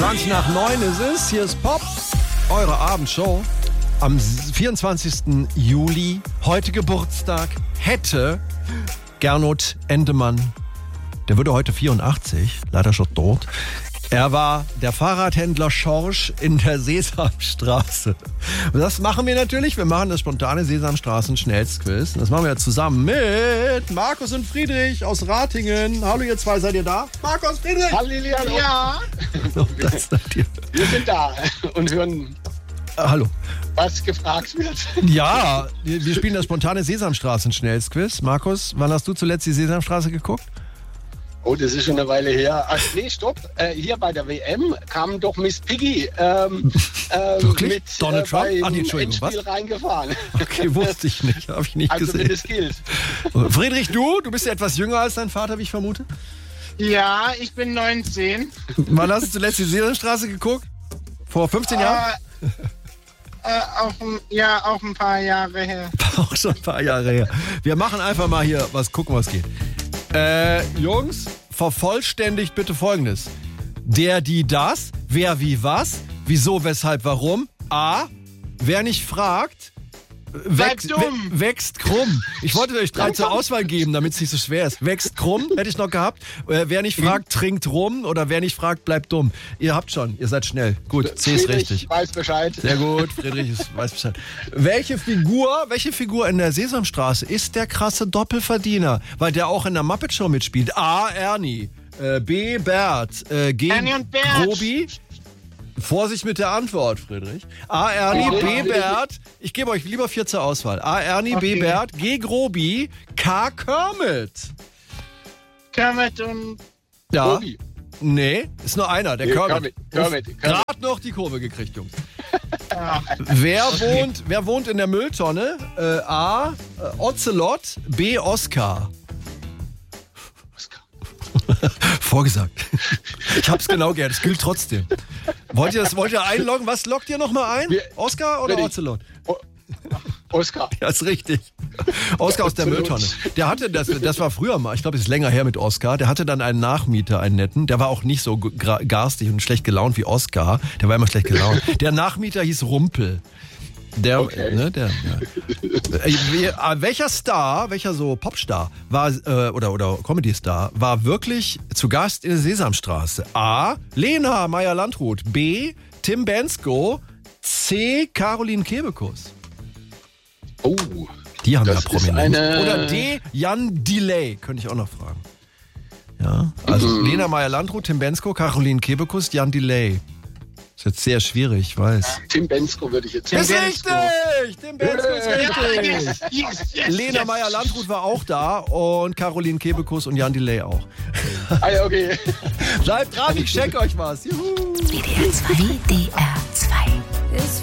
20 nach 9 ist es. Hier ist Pop, eure Abendshow. Am 24. Juli, heute Geburtstag, hätte Gernot Endemann, der würde heute 84, leider schon tot. Er war der Fahrradhändler Schorsch in der Sesamstraße. Und das machen wir natürlich. Wir machen das spontane Sesamstraßen-Schnellstquiz. Das machen wir zusammen mit Markus und Friedrich aus Ratingen. Hallo ihr zwei, seid ihr da? Markus, Friedrich! Hallo Lilian. Ja. Das seid ihr. Wir sind da und hören, Hallo. was gefragt wird. Ja, wir spielen das spontane Sesamstraßen-Schnellstquiz. Markus, wann hast du zuletzt die Sesamstraße geguckt? Oh, das ist schon eine Weile her. Ach, nee, stopp. Hier bei der WM kam doch Miss Piggy Wirklich? mit Donald Trump? beim Ach nee, Entschuldigung, Endspiel was? reingefahren. Okay, wusste ich nicht. Habe ich nicht Also gesehen. wenn es gilt. Friedrich, du bist ja etwas jünger als dein Vater, wie ich vermute. Ja, ich bin 19. Wann hast du zuletzt die Sesamstraße geguckt? Vor 15 Jahren? Auch ein paar Jahre her. Auch schon ein paar Jahre her. Wir machen einfach mal hier gucken, was geht. Jungs, vervollständigt bitte Folgendes. Der, die, das, wer, wie, was, wieso, weshalb, warum. A, wer nicht fragt, wächst krumm. Ich wollte euch 3 zur Auswahl geben, damit es nicht so schwer ist. Wächst krumm, hätte ich noch gehabt. Wer nicht fragt, trinkt rum. Oder wer nicht fragt, bleibt dumm. Ihr habt schon, ihr seid schnell. Gut, C ist Friedrich richtig. weiß Bescheid. Sehr gut, Friedrich weiß Bescheid. Welche Figur in der Sesamstraße ist der krasse Doppelverdiener? Weil der auch in der Muppet Show mitspielt. A, Ernie. B, Bert. G, Ernie und Bert. Grobi. Vorsicht mit der Antwort, Friedrich. A, Ernie, B, Bert. Ich gebe euch lieber 4 zur Auswahl. A, Ernie, B, Bert. G, Grobi. K, Kermit. Kermit und... Ja. Grobi. Nee, ist nur einer, der Nee, Kermit. Kermit. Gerade noch die Kurve gekriegt, Jungs. Wer wohnt in der Mülltonne? A, Ocelot, B, Oscar. Vorgesagt. Ich hab's genau gern, es gilt trotzdem. Wollt ihr einloggen? Was loggt ihr nochmal ein? Oscar oder Ocelot? Oskar. Ja, ist richtig. Oscar aus der Mülltonne. Der hatte, das war früher mal, ich glaube, es ist länger her mit Oscar, der hatte dann einen Nachmieter, einen netten, der war auch nicht so garstig und schlecht gelaunt wie Oscar, der war immer schlecht gelaunt. Der Nachmieter hieß Rumpel. Welcher Star, welcher so Popstar war oder Comedy-Star war wirklich zu Gast in der Sesamstraße? A, Lena Meyer-Landrut. B, Tim Bendzko. C, Caroline Kebekus. Oh. Die haben ja das ist prominent. eine- Oder D, Jan Delay, könnte ich auch noch fragen. Ja, also Lena Meyer-Landrut, Tim Bendzko, Caroline Kebekus, Jan Delay. Ist jetzt sehr schwierig, ich weiß. Tim Bendzko würde ich jetzt Ist sagen. richtig! Tim Bendzko ist richtig! Yes, Lena Meyer-Landrut war auch da und Caroline Kebekus und Jan Delay auch. Ah, ja, okay. Bleibt dran, ich check euch was. Juhu! WDR 2 DR